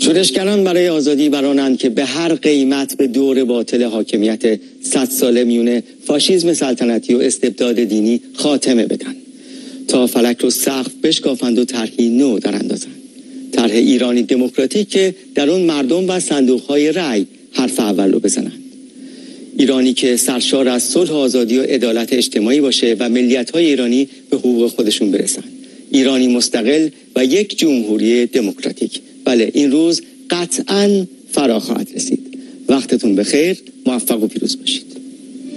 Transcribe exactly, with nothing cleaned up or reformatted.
شورشگران برای آزادی برانند که به هر قیمت به دور باطل حاکمیت صد ساله میون فاشیسم سلطنتی و استبداد دینی خاتمه بدن تا فلک رو سقف بشکافند و طرحی نو در اندازند. طرح ایرانی دموکراتیک که در اون مردم و صندوق‌های رأی حرف اول رو بزنند. ایرانی که سرشار از صلح و آزادی و عدالت اجتماعی باشه و ملیت‌های ایرانی به حقوق خودشون برسن. ایرانی مستقل و یک جمهوری دموکراتیک. بله، این روز قطعاً فرا خواهد رسید. وقتتون بخیر، موفق و پیروز باشید.